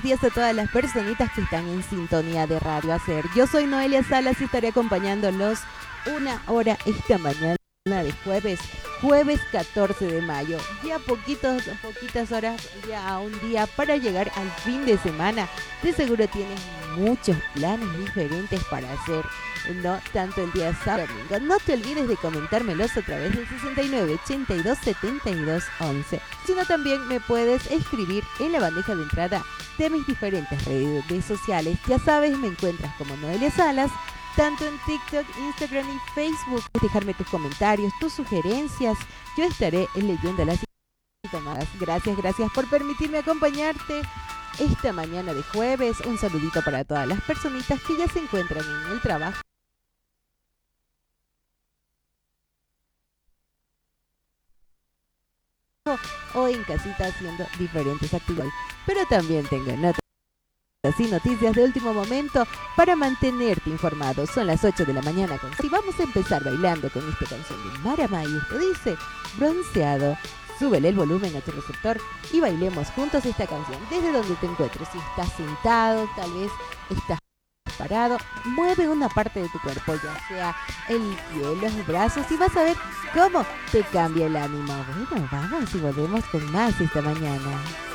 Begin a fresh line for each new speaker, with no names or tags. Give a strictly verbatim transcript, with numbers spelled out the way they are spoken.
días a todas las personitas que están en sintonía de Radio Hacer. Yo soy Noelia Salas y estaré acompañándolos una hora esta mañana de jueves, jueves catorce de mayo. Ya poquitos, poquitas horas, ya a un día para llegar al fin de semana. De seguro tienes muchos planes diferentes para hacer, ¿no? Tanto el día sábado como domingo. No te olvides de comentármelos a través del sesenta y nueve, ochenta y dos, setenta y dos, once. Sino también me puedes escribir en la bandeja de entrada de mis diferentes redes sociales. Ya sabes, me encuentras como Noelia Salas, tanto en TikTok, Instagram y Facebook. Dejarme tus comentarios, tus sugerencias. Yo estaré leyéndolas y tomadas. Gracias, gracias por permitirme acompañarte esta mañana de jueves. Un saludito para todas las personitas que ya se encuentran en el trabajo o en casita haciendo diferentes actividades. Pero también tengo notas y noticias de último momento para mantenerte informado. Son las ocho de la mañana con... y vamos a empezar bailando con esta canción de Marama y esto dice Bronceado. Súbele el volumen a tu receptor y bailemos juntos esta canción desde donde te encuentres. Si estás sentado, tal vez estás parado, mueve una parte de tu cuerpo, ya sea el pie, los brazos, y vas a ver cómo te cambia el ánimo. Bueno, vamos y volvemos con más esta mañana.